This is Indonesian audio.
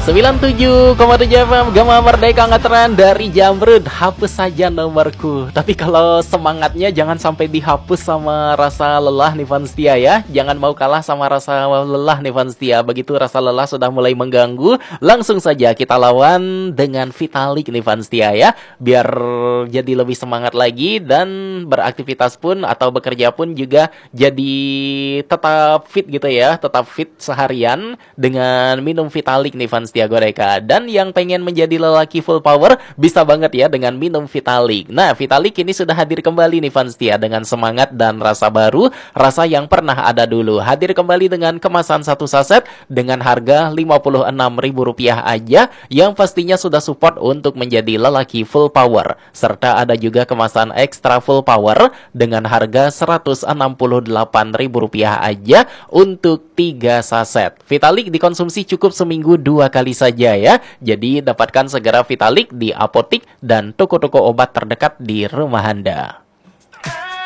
97,7 FM Gema Merdeka ngetren dari Jamrud. Hapus saja nomorku. Tapi kalau semangatnya jangan sampai dihapus sama rasa lelah nih fans setia ya. Jangan mau kalah sama rasa lelah nih fans setia. Begitu rasa lelah sudah mulai mengganggu, langsung saja kita lawan dengan Vitalik nih fans setia ya. Biar jadi lebih semangat lagi dan beraktivitas pun atau bekerja pun juga jadi tetap fit gitu ya. Tetap fit seharian dengan minum Vitalik nih fans setia Goreka. Dan yang pengen menjadi lelaki full power bisa banget ya dengan minum Vitalik. Nah, Vitalik ini sudah hadir kembali nih fans setia dengan semangat dan rasa baru, rasa yang pernah ada dulu. Hadir kembali dengan kemasan satu saset dengan harga Rp56.000 aja yang pastinya sudah support untuk menjadi lelaki full power. Serta ada juga kemasan extra full power dengan harga Rp168.000 aja untuk 3 saset. Vitalik dikonsumsi cukup seminggu 2 kali saja ya. Jadi dapatkan segera Vitalik di apotik dan toko-toko obat terdekat di rumah Anda.